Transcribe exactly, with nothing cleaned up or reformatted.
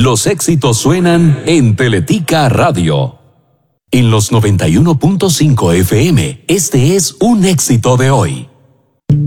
Los éxitos suenan en Teletica Radio. En los noventa y uno punto cinco F M, este es un éxito de hoy.